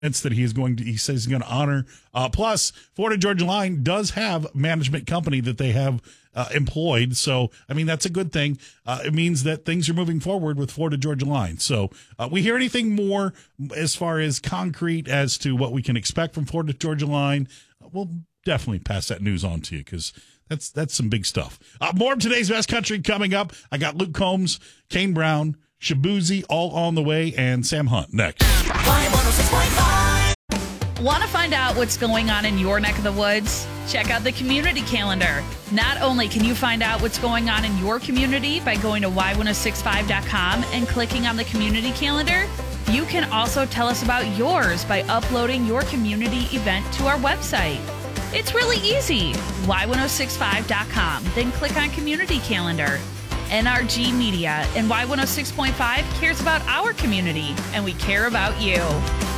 that he says he's going to honor. Plus, Florida Georgia Line does have management company that they have employed. So, I mean, that's a good thing. It means that things are moving forward with Florida Georgia Line. So, we hear anything more as far as concrete as to what we can expect from Florida Georgia Line, we'll definitely pass that news on to you because that's some big stuff. More of today's Best Country coming up. I got Luke Combs, Kane Brown, Shabuzi all on the way, and Sam Hunt next. Want to find out what's going on in your neck of the woods? Check out the community calendar. Not only can you find out what's going on in your community by going to y1065.com and clicking on the community calendar, you can also tell us about yours by uploading your community event to our website. It's really easy. y1065.com, then click on community calendar. NRG Media and Y106.5 cares about our community, and we care about you.